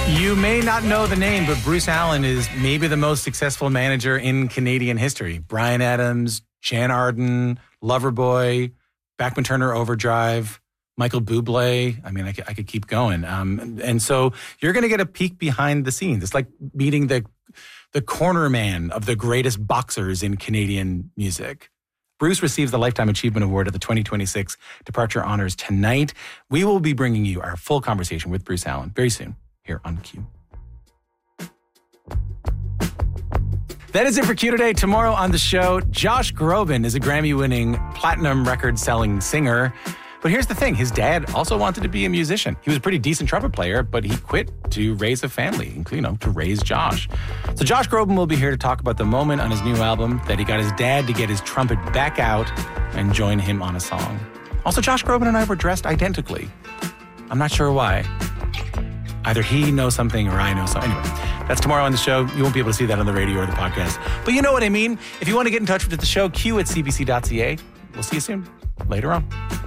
You may not know the name, but Bruce Allen is maybe the most successful manager in Canadian history. Bryan Adams, Jan Arden, Loverboy, Bachman Turner Overdrive, Michael Bublé. I mean, I could keep going. And so you're going to get a peek behind the scenes. It's like meeting the corner man of the greatest boxers in Canadian music. Bruce receives the Lifetime Achievement Award at the 2026 Departure Honors tonight. We will be bringing you our full conversation with Bruce Allen very soon here on Q. That is it for Q today. Tomorrow on the show, Josh Groban is a Grammy-winning, platinum record-selling singer. But here's the thing. His dad also wanted to be a musician. He was a pretty decent trumpet player, but he quit to raise a family, to raise Josh. So Josh Groban will be here to talk about the moment on his new album that he got his dad to get his trumpet back out and join him on a song. Also, Josh Groban and I were dressed identically. I'm not sure why. Either he knows something or I know something. Anyway, that's tomorrow on the show. You won't be able to see that on the radio or the podcast. But you know what I mean. If you want to get in touch with the show, q@cbc.ca. We'll see you soon. Later on.